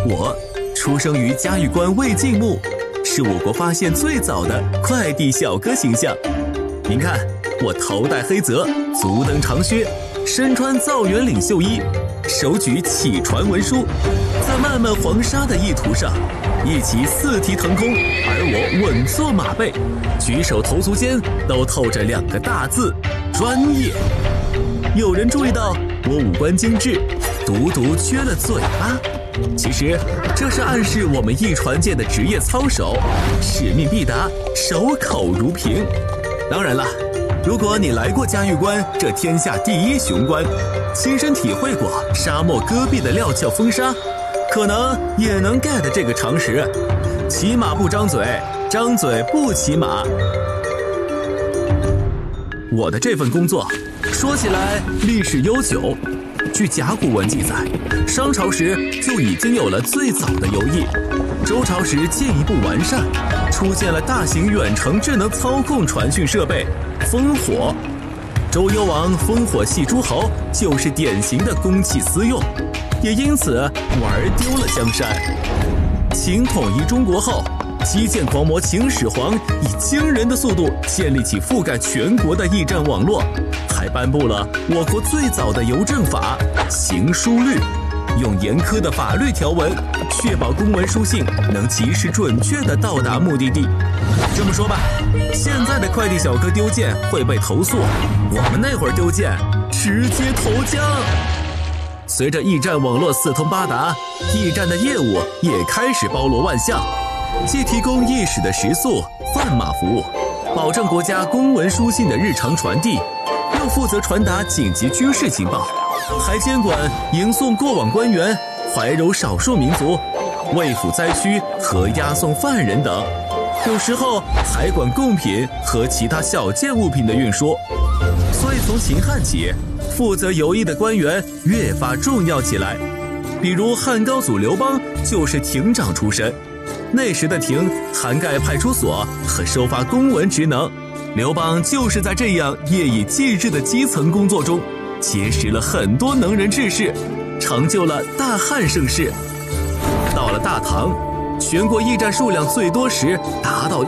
我出生于嘉峪关魏晋墓，是我国发现最早的快递小哥形象。您看，我头戴黑泽，足蹬长靴，身穿皂原领袖衣，手举启传文书，在漫漫黄沙的意图上，一骑四蹄腾空，而我稳坐马背，举手投足间都透着2个大字：专业。有人注意到我五官精致，独缺了嘴巴。其实这是暗示我们驿传界的职业操守，使命必达，守口如瓶。当然了，如果你来过嘉峪关这天下第一雄关，亲身体会过沙漠戈壁的料峭风沙，可能也能 get 这个常识：骑马不张嘴，张嘴不骑马。我的这份工作说起来历史悠久，据甲骨文记载，商朝时就已经有了最早的游驿，周朝时进一步完善，出现了大型远程智能操控传讯设备烽火。周幽王烽火戏诸侯就是典型的公器私用，也因此玩丢了江山。秦统一中国后，基建狂魔秦始皇以惊人的速度建立起覆盖全国的驿站网络，还颁布了我国最早的邮政法《行书律》，用严苛的法律条文确保公文书信能及时准确地到达目的地。这么说吧，现在的快递小哥丢件会被投诉，我们那会儿丢件直接投江。随着驿站网络四通八达，驿站的业务也开始包罗万象，既提供驿使的食宿、贩马服务，保证国家公文书信的日常传递，又负责传达紧急军事情报，还监管迎送过往官员、怀柔少数民族、慰抚灾区和押送犯人等，有时候还管贡品和其他小件物品的运输。所以从秦汉起，负责邮驿的官员越发重要起来。比如汉高祖刘邦就是亭长出身，那时的亭涵盖派出所和收发公文职能，刘邦就是在这样夜以继日的基层工作中结识了很多能人志士，成就了大汉盛世。到了大唐，全国驿站数量最多时达到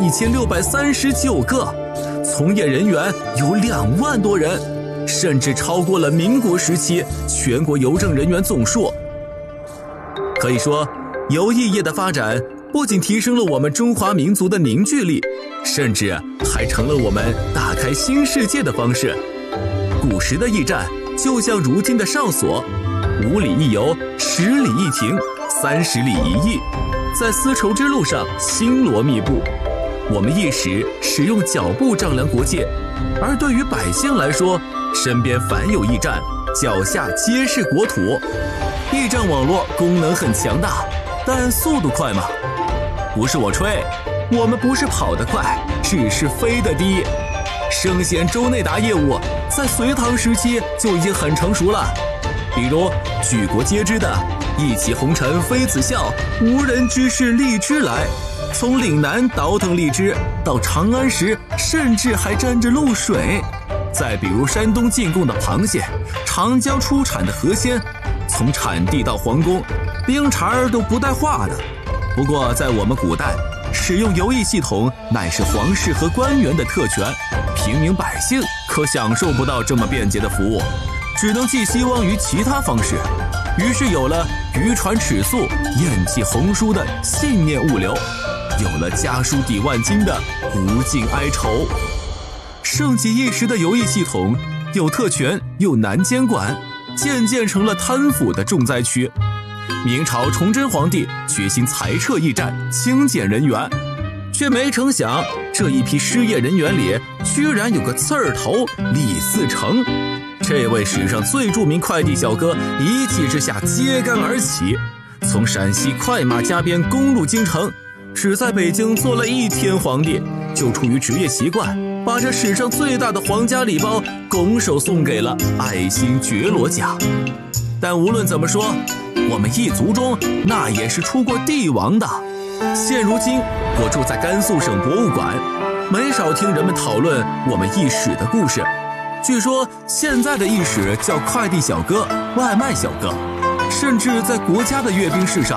1639个，从业人员有2万多人，甚至超过了民国时期全国邮政人员总数。可以说，邮驿业的发展不仅提升了我们中华民族的凝聚力，甚至还成了我们打开新世界的方式。古时的驿站就像如今的哨所，5里一邮，10里一停，30里一驿，在丝绸之路上星罗密布。我们驿使用脚步丈量国界，而对于百姓来说，身边凡有驿站，脚下皆是国土。驿站网络功能很强大，但速度快吗？不是我吹，我们不是跑得快，只是飞得低。圣贤周内达业务在隋唐时期就已经很成熟了，比如举国皆知的一骑红尘妃子笑，无人知是荔枝来，从岭南倒腾荔枝到长安时甚至还沾着露水。再比如山东进贡的螃蟹，长江出产的河鲜，从产地到皇宫，冰碴都不带化的。不过在我们古代，使用邮驿系统乃是皇室和官员的特权，平民百姓可享受不到这么便捷的服务，只能寄希望于其他方式。于是有了渔船尺素、雁寄红书的信念物流，有了家书抵万金的无尽哀愁。盛极一时的邮驿系统有特权又难监管，渐渐成了贪腐的重灾区。明朝崇祯皇帝决心裁撤驿站，清减人员，却没成想这一批失业人员里居然有个刺儿头李自成。这位史上最著名快递小哥一气之下揭竿而起，从陕西快马加鞭攻入京城，只在北京做了1天皇帝，就出于职业习惯，把这史上最大的皇家礼包拱手送给了爱新觉罗家。但无论怎么说，我们一族中那也是出过帝王的。现如今我住在甘肃省博物馆，没少听人们讨论我们驿使的故事。据说现在的驿使叫快递小哥、外卖小哥，甚至在国家的阅兵式上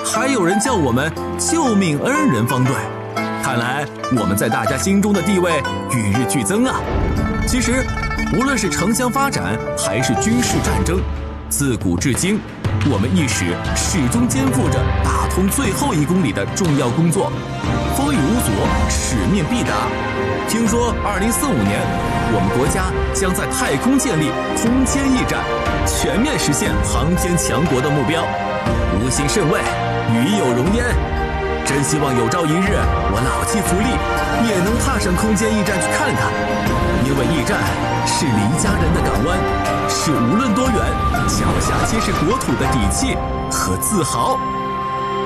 还有人叫我们救命恩人方队。看来我们在大家心中的地位与日俱增啊。其实无论是城乡发展还是军事战争，自古至今我们一使始终肩负着打通最后1公里的重要工作，风雨无阻，使命必达。听说2045年我们国家将在太空建立空间驿站，全面实现航天强国的目标，吾心甚慰，与有荣焉。真希望有朝一日我老骥伏枥，也能踏上空间驿站去看看，因为驿站是离家人的港湾，是无论多远脚下皆是国土的底气和自豪。